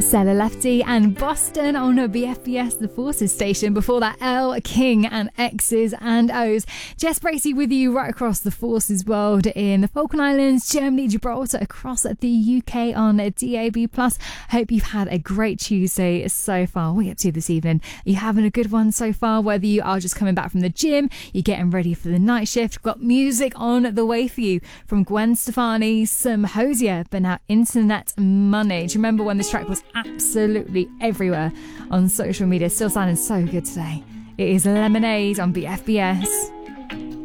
Stella Lefty and Boston on BFBS, the Forces station. Before that, Elle King and X's and O's. Jess Bracey with you right across the Forces world in the Falkland Islands, Germany, Gibraltar, across the UK on DAB+. Hope you've had a great Tuesday so far. What are you up to this evening? Are you having a good one so far? Whether you are just coming back from the gym, you're getting ready for the night shift, we've got music on the way for you from Gwen Stefani, some Hosier, but now Internet Money. Do you remember when this track was absolutely everywhere on social media? Still sounding so good today. It is Lemonade on BFBS.